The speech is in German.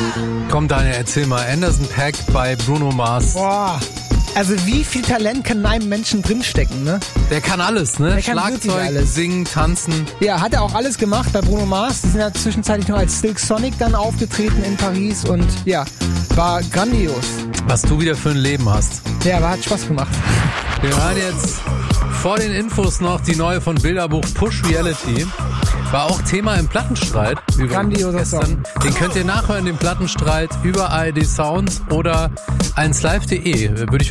Komm Daniel, erzähl mal. Anderson .Paak bei Bruno Mars. Boah. Also wie viel Talent kann in einem Menschen drinstecken, ne? Der kann alles, ne? Der kann wirklich Schlagzeug, alles. singen, tanzen. Ja, hat er auch alles gemacht bei Bruno Mars. Die sind ja zwischenzeitlich noch als Silk Sonic dann aufgetreten in Paris und ja, war grandios. Was du wieder für ein Leben hast. Ja, aber hat Spaß gemacht. Wir hören jetzt vor den Infos noch die neue von Bilderbuch Push Reality. War auch Thema im Plattenstreit. Grandioser gestern. Den könnt ihr nachhören, den Plattenstreit, über ARD Sound oder 1live.de. Würde ich